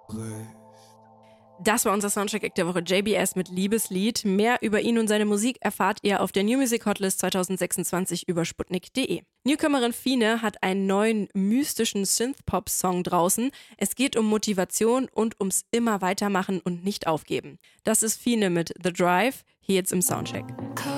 Das war unser Soundcheck der Woche. JBS mit Liebeslied. Mehr über ihn und seine Musik erfahrt ihr auf der New Music Hotlist 2026 über sputnik.de. Newcomerin Fine hat einen neuen mystischen Synthpop-Song draußen. Es geht um Motivation und ums immer weitermachen und nicht aufgeben. Das ist Fine mit The Drive, hier jetzt im Soundcheck.